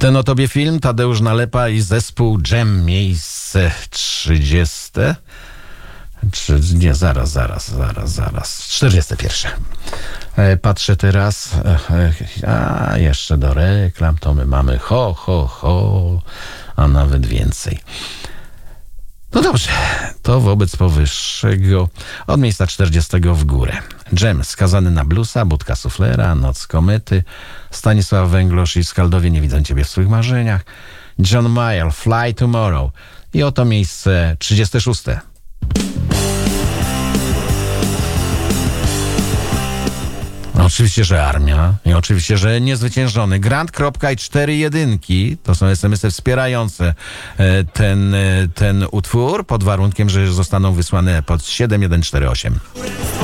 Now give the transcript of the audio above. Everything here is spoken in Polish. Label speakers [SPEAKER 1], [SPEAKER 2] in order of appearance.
[SPEAKER 1] Ten o tobie film, Tadeusz Nalepa i zespół Dżem, miejsce 30. Nie, zaraz. 41. Patrzę teraz, jeszcze do reklam, to my mamy a nawet więcej. No dobrze, to wobec powyższego od miejsca 40 w górę. Dżem, Skazany na bluesa, Budka suflera, Noc komety, Stanisław Węglosz i Skaldowie, Nie widzę ciebie w swoich marzeniach, John Mayer, Fly Tomorrow i oto miejsce 36. Oczywiście, że Armia i oczywiście, że Niezwyciężony. Grant, kropka i 4 jedynki. To są SMS-y wspierające ten utwór pod warunkiem, że zostaną wysłane pod 7148.